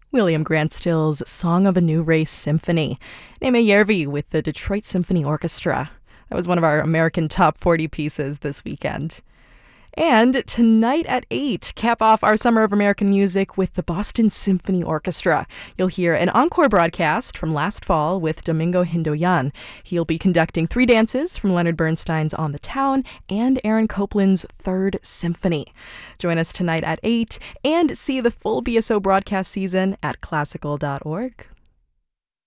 William Grant Still's Song of a New Race Symphony. Neme Järvi with the Detroit Symphony Orchestra. That was one of our American Top 40 pieces this weekend. And tonight at 8, cap off our Summer of American Music with the Boston Symphony Orchestra. You'll hear an encore broadcast from last fall with Domingo Hindoyan. He'll be conducting 3 dances from Leonard Bernstein's On the Town and Aaron Copland's Third Symphony. Join us tonight at 8 and see the full BSO broadcast season at classical.org.